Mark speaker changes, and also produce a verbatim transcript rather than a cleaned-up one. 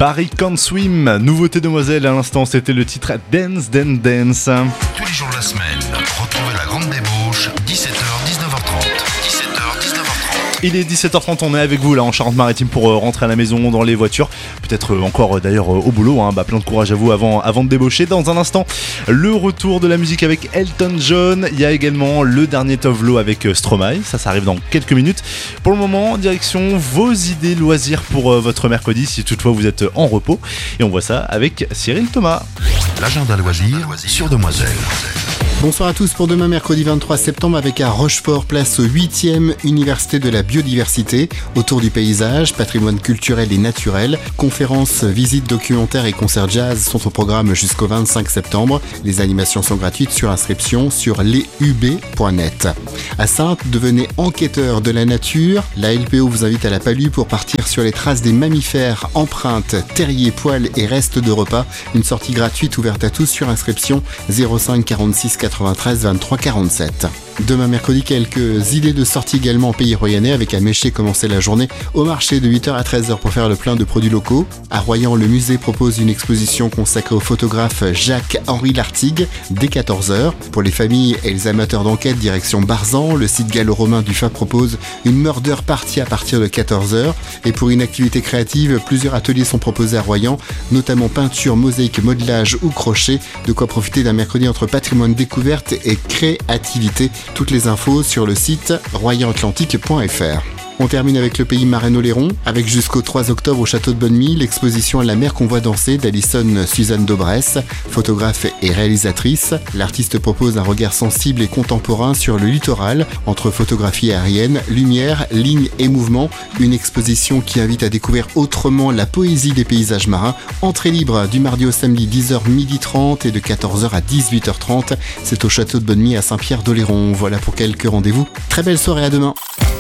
Speaker 1: Barry Can't Swim, nouveauté demoiselle à l'instant, c'était le titre Dance, Dance, Dance.
Speaker 2: Tous les jours de la semaine, retrouvez la grande débauche, dix-sept heures, dix-neuf heures trente. dix-sept heures, dix-neuf heures trente.
Speaker 1: Il est dix-sept heures trente, on est avec vous là en Charente-Maritime pour euh, rentrer à la maison, dans les voitures, peut-être euh, encore euh, d'ailleurs euh, au boulot, hein. Bah, plein de courage à vous avant, avant de débaucher. Dans un instant, le retour de la musique avec Elton John, il y a également le dernier Tovlo avec euh, Stromae, ça ça arrive dans quelques minutes. Pour le moment, direction vos idées loisirs pour euh, votre mercredi, si toutefois vous êtes en repos, et on voit ça avec Cyril Thomas.
Speaker 2: L'agenda loisir sur Demoiselle.
Speaker 3: Bonsoir à tous pour demain mercredi vingt-trois septembre avec à Rochefort, place au huitième Université de la biodiversité, autour du paysage, patrimoine culturel et naturel. Conférences, visites, documentaires et concerts jazz sont au programme jusqu'au vingt-cinq septembre. Les animations sont gratuites sur inscription sur les u b point net. À Saintes, devenez enquêteur de la nature. La L P O vous invite à la Palue pour partir sur les traces des mammifères, empreintes, terriers, poils et restes de repas. Une sortie gratuite ouverte à tous sur inscription zéro cinq quarante-six quatre-vingt-treize vingt-trois quarante-sept. Demain mercredi, quelques idées de sortie également en pays royannais avec à Méché commencer la journée au marché de huit heures à treize heures pour faire le plein de produits locaux. À Royan, le musée propose une exposition consacrée au photographe Jacques-Henri Lartigue dès quatorze heures. Pour les familles et les amateurs d'enquête, direction Barzan, le site gallo-romain du F A propose une murder party à partir de quatorze heures. Et pour une activité créative, plusieurs ateliers sont proposés à Royan, notamment peinture, mosaïque, modelage ou crochet. De quoi profiter d'un mercredi entre patrimoine découverte et créativité. Toutes les infos sur le site royan atlantique point f r. On termine avec le pays Marais-Oléron, avec jusqu'au trois octobre au château de Bonnemie, l'exposition à la mer qu'on voit danser d'Alison Suzanne Daubresse, photographe et réalisatrice. L'artiste propose un regard sensible et contemporain sur le littoral, entre photographie aérienne, lumière, ligne et mouvement. Une exposition qui invite à découvrir autrement la poésie des paysages marins. Entrée libre du mardi au samedi dix heures midi trente et de quatorze heures à dix-huit heures trente. C'est au château de Bonnemie à Saint-Pierre-d'Oléron. Voilà pour quelques rendez-vous. Très belle soirée, à demain.